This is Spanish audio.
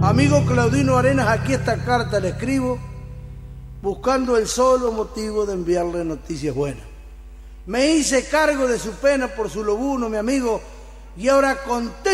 Amigo Claudino Arenas, aquí esta carta le escribo buscando el solo motivo de enviarle noticias buenas. Me hice cargo de su pena por su lobuno, mi amigo, y ahora contento